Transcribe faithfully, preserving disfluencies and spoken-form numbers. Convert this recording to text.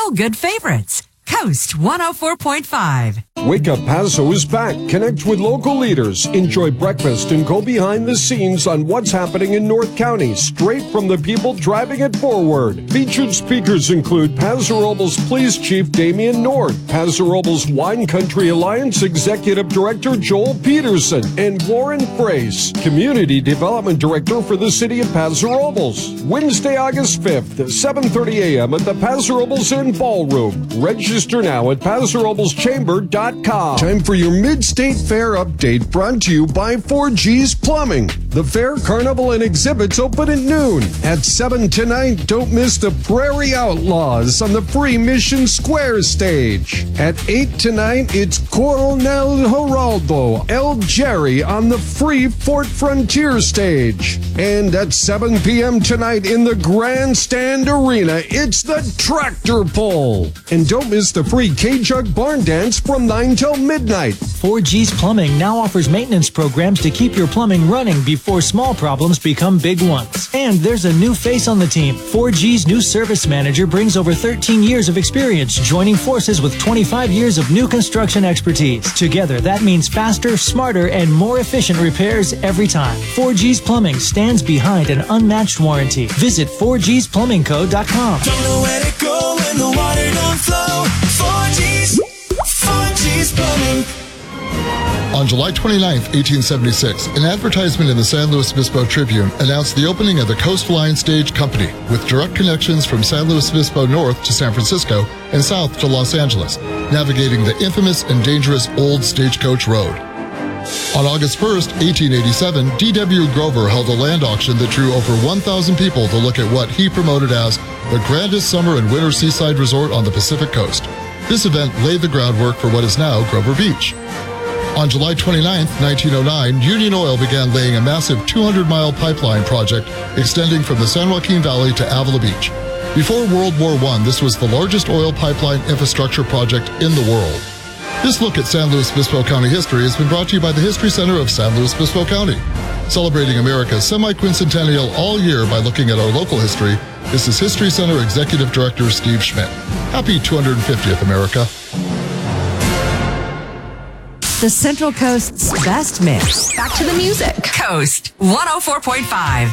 feel-good favorites. Coast one oh four point five. Wake Up Paso is back. Connect with local leaders. Enjoy breakfast and go behind the scenes on what's happening in North County, straight from the people driving it forward. Featured speakers include Paso Robles Police Chief Damian Nord, Paso Robles Wine Country Alliance Executive Director Joel Peterson, and Warren Frace, Community Development Director for the City of Paso Robles. Wednesday, August fifth, seven thirty a.m. at the Paso Robles Inn Ballroom. Register now at paso robles chamber dot com. Time for your Mid-State Fair update, brought to you by four G's Plumbing. The fair, carnival, and exhibits open at noon. At seven tonight, don't miss the Prairie Outlaws on the free Mission Square stage. At eight tonight, it's Coronel Geraldo El Jerry on the free Fort Frontier stage. And at seven p.m. tonight in the Grandstand Arena, it's the Tractor Pull. And don't miss the free K-Jug Barn Dance from nine till midnight. four G's Plumbing now offers maintenance programs to keep your plumbing running before small problems become big ones. And there's a new face on the team. four G's new service manager brings over thirteen years of experience, joining forces with twenty-five years of new construction expertise. Together, that means faster, smarter, and more efficient repairs every time. four G's Plumbing stands behind an unmatched warranty. Visit four G's plumbing co dot com. Don't know where to go when the water don't flow. four G's, four G's Plumbing. On July twenty-ninth, eighteen seventy-six, an advertisement in the San Luis Obispo Tribune announced the opening of the Coastline Stage Company, with direct connections from San Luis Obispo north to San Francisco and south to Los Angeles, navigating the infamous and dangerous Old Stagecoach Road. On August first, eighteen eighty-seven, D W Grover held a land auction that drew over one thousand people to look at what he promoted as the grandest summer and winter seaside resort on the Pacific Coast. This event laid the groundwork for what is now Grover Beach. On July twenty-ninth, nineteen oh nine, Union Oil began laying a massive two hundred mile pipeline project extending from the San Joaquin Valley to Avila Beach. Before World War One, this was the largest oil pipeline infrastructure project in the world. This look at San Luis Obispo County history has been brought to you by the History Center of San Luis Obispo County. Celebrating America's semi-quincentennial all year by looking at our local history, this is History Center Executive Director Steve Schmidt. Happy two hundred fiftieth, America. The Central Coast's best mix. Back to the music. Coast one oh four point five.